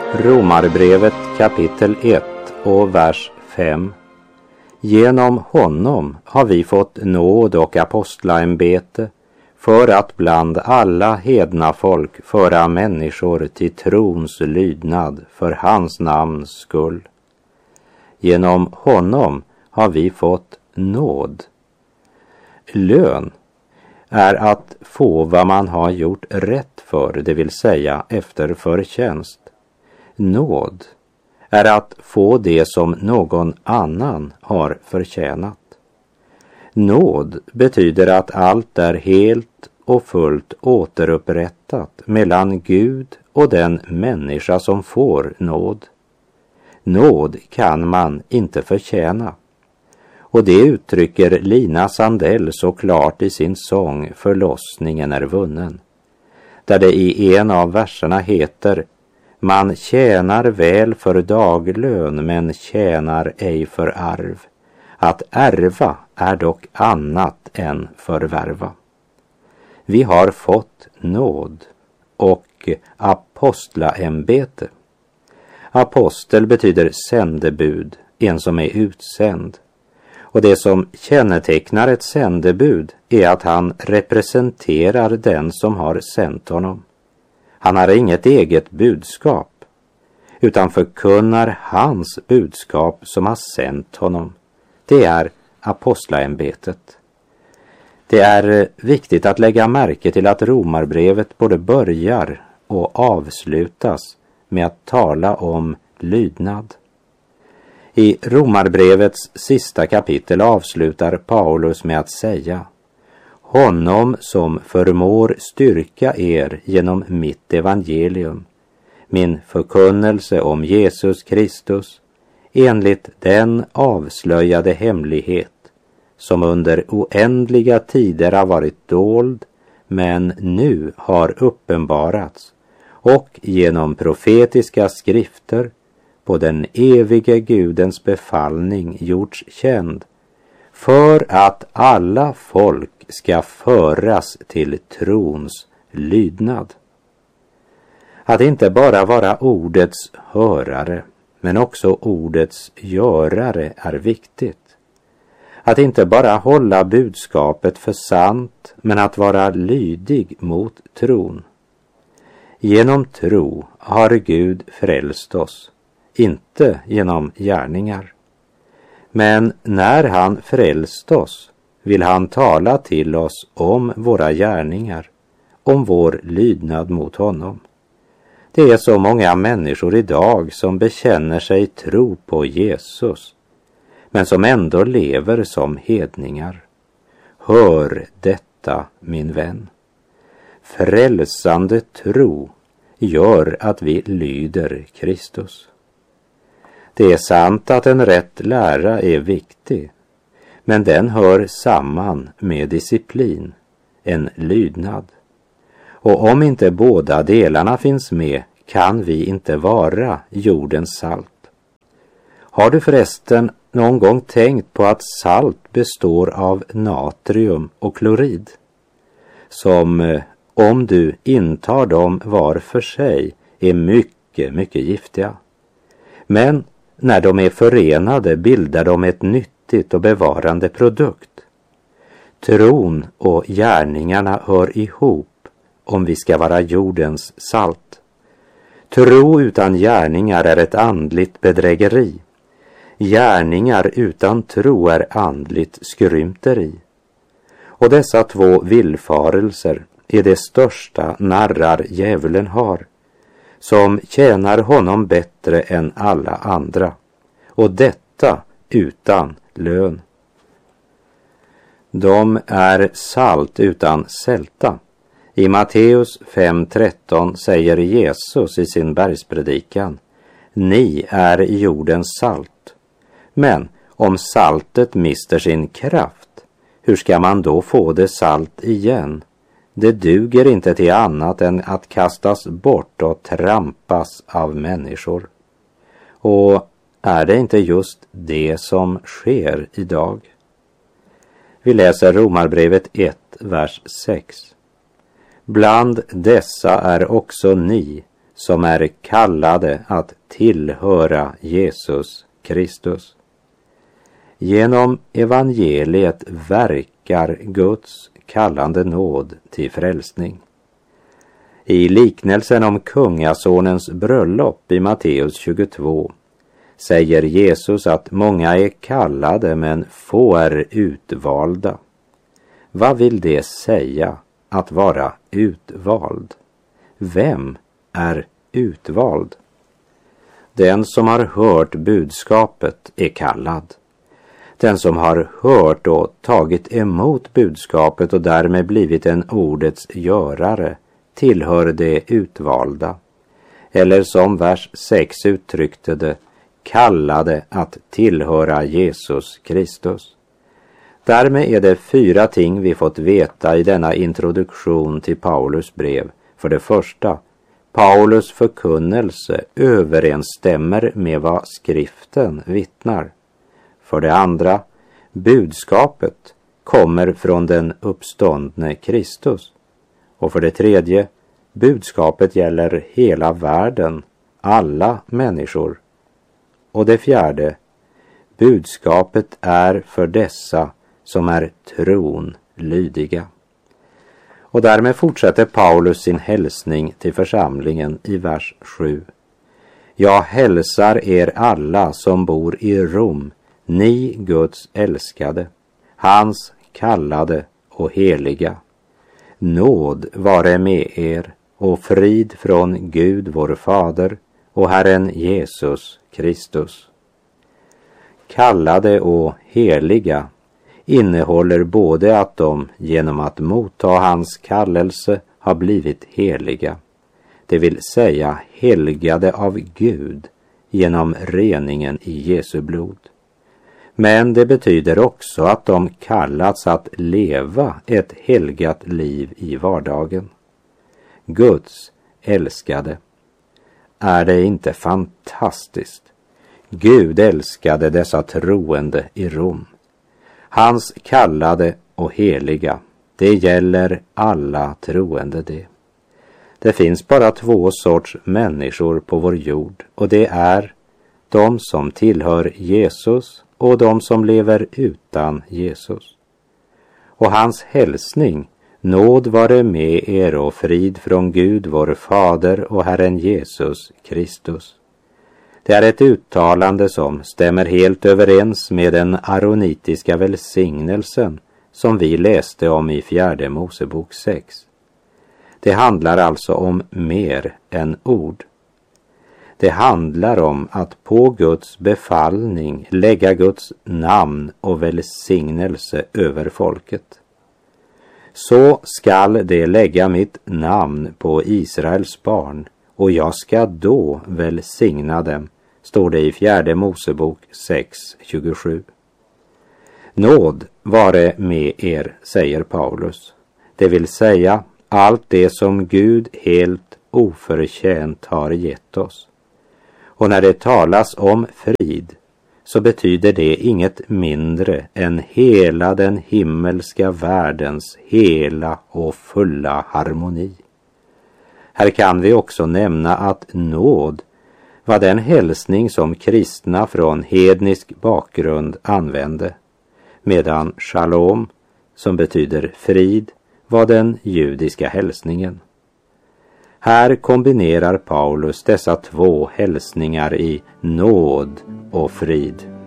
Romarbrevet kapitel 1 och vers 5. Genom honom har vi fått nåd och apostlaämbete för att bland alla hedna folk föra människor till trons lydnad för hans namns skull. Genom honom har vi fått nåd. Lön är att få vad man har gjort rätt för, det vill säga efter förtjänst. Nåd är att få det som någon annan har förtjänat. Nåd betyder att allt är helt och fullt återupprättat mellan Gud och den människa som får nåd. Nåd kan man inte förtjäna. Och det uttrycker Lina Sandell så klart i sin sång Förlossningen är vunnen. Där det i en av verserna heter: man tjänar väl för daglön men tjänar ej för arv. Att ärva är dock annat än förvärva. Vi har fått nåd och apostlaämbete. Apostel betyder sändebud, en som är utsänd. Och det som kännetecknar ett sändebud är att han representerar den som har sänt honom. Han har inget eget budskap, utan förkunnar hans budskap som har sänt honom. Det är apostlaämbetet. Det är viktigt att lägga märke till att Romarbrevet både börjar och avslutas med att tala om lydnad. I Romarbrevets sista kapitel avslutar Paulus med att säga: honom som förmår styrka er genom mitt evangelium, min förkunnelse om Jesus Kristus, enligt den avslöjade hemlighet som under oändliga tider har varit dold, men nu har uppenbarats och genom profetiska skrifter på den evige Gudens befallning gjorts känd, för att alla folk ska föras till trons lydnad. Att inte bara vara ordets hörare, men också ordets görare är viktigt. Att inte bara hålla budskapet för sant, men att vara lydig mot tron. Genom tro har Gud frälst oss, inte genom gärningar. Men när han frälst oss vill han tala till oss om våra gärningar, om vår lydnad mot honom. Det är så många människor idag som bekänner sig tro på Jesus, men som ändå lever som hedningar. Hör detta, min vän. Frälsande tro gör att vi lyder Kristus. Det är sant att en rätt lära är viktig, men den hör samman med disciplin, en lydnad. Och om inte båda delarna finns med kan vi inte vara jordens salt. Har du förresten någon gång tänkt på att salt består av natrium och klorid, som om du intar dem var för sig är mycket giftiga. Men när de är förenade bildar de ett nyttigt och bevarande produkt. Tron och gärningarna hör ihop om vi ska vara jordens salt. Tro utan gärningar är ett andligt bedrägeri. Gärningar utan tro är andligt skrymteri. Och dessa två villfarelser är det största narrar djävulen har, som tjänar honom bättre än alla andra, och detta utan lön. De är salt utan sälta. I Matteus 5:13 säger Jesus i sin bergspredikan: ni är jordens salt. Men om saltet mister sin kraft, hur ska man då få det salt igen? Det duger inte till annat än att kastas bort och trampas av människor. Och är det inte just det som sker idag? Vi läser Romarbrevet 1, vers 6. Bland dessa är också ni, som är kallade att tillhöra Jesus Kristus. Genom evangeliet verkar Guds kallande nåd till frälsning. I liknelsen om kungasonens bröllop i Matteus 22 säger Jesus att många är kallade men få är utvalda. Vad vill det säga att vara utvald? Vem är utvald? Den som har hört budskapet är kallad. Den som har hört och tagit emot budskapet och därmed blivit en ordets görare tillhör det utvalda. Eller som vers 6 uttryckte det, kallade att tillhöra Jesus Kristus. Därmed är det 4 ting vi fått veta i denna introduktion till Paulus brev. För det första, Paulus förkunnelse överensstämmer med vad skriften vittnar. För det andra, budskapet kommer från den uppståndne Kristus. Och för det tredje, budskapet gäller hela världen, alla människor. Och det fjärde, budskapet är för dessa som är tron lydiga. Och därmed fortsätter Paulus sin hälsning till församlingen i vers 7. Jag hälsar er alla som bor i Rom, ni Guds älskade, hans kallade och heliga. Nåd vare med er och frid från Gud vår Fader och Herren Jesus Kristus. Kallade och heliga innehåller både att de genom att motta hans kallelse har blivit heliga, det vill säga helgade av Gud genom reningen i Jesu blod. Men det betyder också att de kallats att leva ett helgat liv i vardagen. Guds älskade. Är det inte fantastiskt? Gud älskade dessa troende i Rom. Hans kallade och heliga, det gäller alla troende det. Det finns bara 2 sorts människor på vår jord, och det är de som tillhör Jesus och de som lever utan Jesus. Och hans hälsning, nåd vare med er och frid från Gud vår Fader och Herren Jesus Kristus. Det är ett uttalande som stämmer helt överens med den aronitiska välsignelsen som vi läste om i 4 Mosebok 6. Det handlar alltså om mer än ord. Det handlar om att på Guds befallning lägga Guds namn och välsignelse över folket. Så skall det lägga mitt namn på Israels barn, och jag ska då välsigna dem, står det i 4 Mosebok 6:27. Nåd vare med er, säger Paulus. Det vill säga allt det som Gud helt oförtjänt har gett oss. Och när det talas om frid så betyder det inget mindre än hela den himmelska världens hela och fulla harmoni. Här kan vi också nämna att nåd var den hälsning som kristna från hednisk bakgrund använde, medan shalom, som betyder frid, var den judiska hälsningen. Här kombinerar Paulus dessa 2 hälsningar i nåd och frid.